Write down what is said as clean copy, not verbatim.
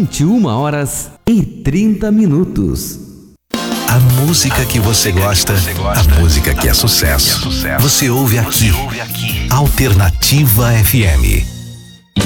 21h30. A música que você gosta, a música que é sucesso. Você ouve aqui. Alternativa FM.